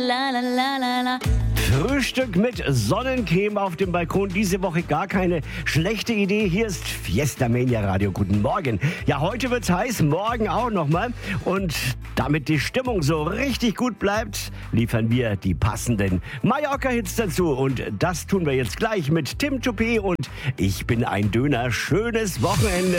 Frühstück mit Sonnencreme auf dem Balkon. Diese Woche gar keine schlechte Idee. Hier ist Fiesta Mania Radio. Guten Morgen. Ja, heute wird's heiß, morgen auch nochmal. Und damit die Stimmung so richtig gut bleibt, liefern wir die passenden Mallorca-Hits dazu. Und das tun wir jetzt gleich mit Tim Toupé und Ich bin ein Döner. Schönes Wochenende.